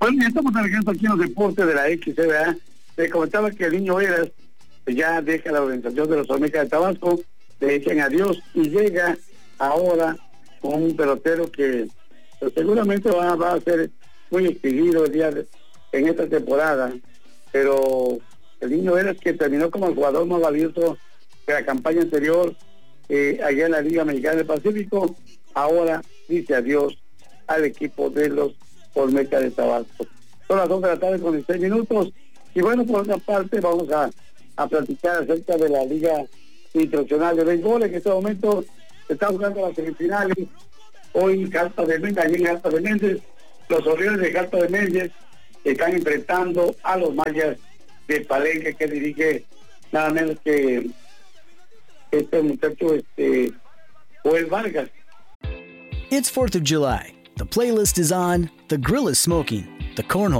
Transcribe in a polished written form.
Bueno, ya estamos regresando aquí en los deportes de la XCBA. Le comentaba que el Niño Eras ya deja la organización de los Olmecas de Tabasco, le dicen adiós y llega ahora con un pelotero que pues, seguramente va a ser muy exigido en esta temporada, pero el Niño Eras, que terminó como el jugador más valioso de la campaña anterior allá en la Liga Mexicana del Pacífico, ahora dice adiós al equipo de los Olmecas de Tabasco. Son las 2 de la tarde con 16 minutos. Y bueno, por otra parte vamos a platicar acerca de la Liga Internacional de Béisbol. En este momento se está jugando las semifinales. Hoy Carta de Méndez, allí en Carta de Méndez, los Orioles de Carta de Méndez están enfrentando a los Mayas de Palenque, que dirige nada menos que este muchacho, Joel Vargas. It's 4th of July. The playlist is on, the grill is smoking, the cornhole